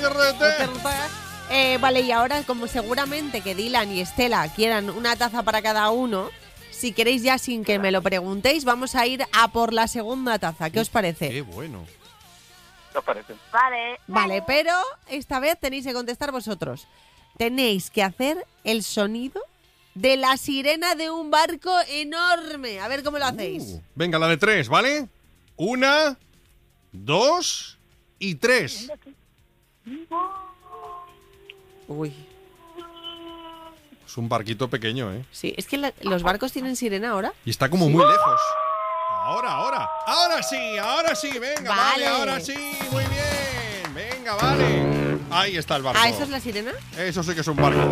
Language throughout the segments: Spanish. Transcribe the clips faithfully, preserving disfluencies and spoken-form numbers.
Gutiérrez. Eh, vale, y ahora, como seguramente que Dylan y Estela quieran una taza para cada uno, si queréis ya sin que me lo preguntéis, vamos a ir a por la segunda taza. ¿Qué os parece? Qué bueno. ¿Qué os parece? Vale. Vale, pero esta vez tenéis que contestar vosotros. Tenéis que hacer el sonido de la sirena de un barco enorme. A ver cómo lo hacéis. Uh, venga, la de tres, ¿vale? Una, dos y tres. Uy. Es un barquito pequeño, ¿eh? Sí, es que la- los barcos tienen sirena ahora. Y está como muy lejos. Ahora, ahora. Ahora sí, ahora sí. Venga, vale, Vale. ahora sí. Muy bien. Venga, vale. Ahí está el barco. Ah, ¿eso es la sirena? Eso sí que es un barco.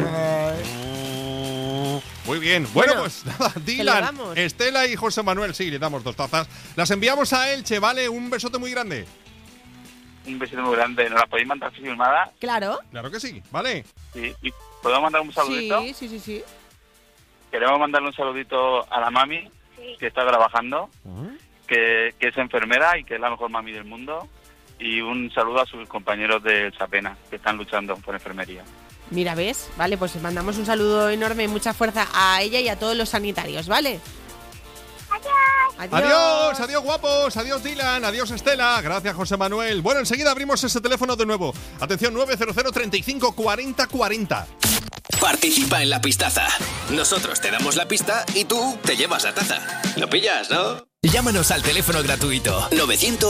Muy bien. Bueno, Bueno, pues nada, lo Dylan, damos. Estela y José Manuel. Sí, le damos dos tazas. Las enviamos a Elche, ¿vale? Un besote muy grande. Un besito muy grande. ¿Nos la podéis mandar filmada? Claro. Claro que sí, ¿vale? Sí. ¿Y podemos mandar un saludito? Sí, sí, sí, sí. Queremos mandarle un saludito a la mami, que está trabajando, que, que es enfermera y que es la mejor mami del mundo. Y un saludo a sus compañeros de Chapena, que están luchando por enfermería. Mira, ¿ves? Vale, pues mandamos un saludo enorme y mucha fuerza a ella y a todos los sanitarios, ¿vale? Adiós. Adiós, adiós guapos, adiós Dylan, adiós Estela, gracias José Manuel. Bueno, enseguida abrimos ese teléfono de nuevo. Atención, nueve cero cero, treinta y cinco, cuarenta, cuarenta. Participa en la pistaza. Nosotros te damos la pista y tú te llevas la taza. ¿Lo pillas, no? Llámanos al teléfono gratuito novecientos